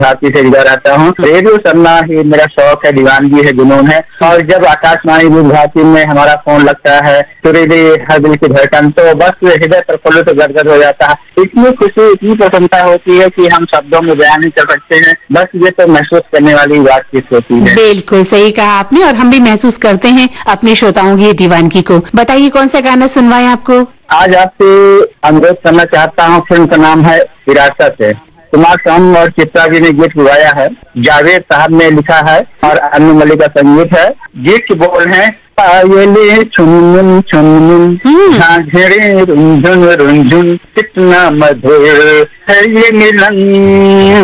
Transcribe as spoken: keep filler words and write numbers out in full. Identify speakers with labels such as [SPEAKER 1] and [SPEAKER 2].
[SPEAKER 1] भारती से जुड़ा रहता हूँ। रेडियो सुनना ही मेरा शौक है, दीवानगी है, जुनून है। और जब आकाशवाणी भारती में हमारा फोन लगता है तो रेडियो हर दिल की धड़कन, तो बस हृदय प्रफुल्लित तो गदगद हो जाता है। इतनी खुशी, इतनी प्रसन्नता होती है कि हम शब्दों में बयान नहीं कर सकते हैं। बस ये तो महसूस करने वाली बातचीत होती है।
[SPEAKER 2] बिल्कुल सही कहा आपने, और हम भी महसूस करते हैं अपने श्रोताओं की दीवानगी को। बताइए कौन सा गाना सुनवाएं आपको?
[SPEAKER 1] आज आपसे अनुरोध करना चाहता हूँ, फिल्म का नाम है विरासत है। कुमार सानू और चित्रा जी ने गीत गाया है, जावेद साहब ने लिखा है और अनु मलिक का संगीत है। गीत के बोल हैं, पायले छुनमुन छुनमुन, झांझरे रुंझुन रुंझुन, कितना मधुर है ये मिलन।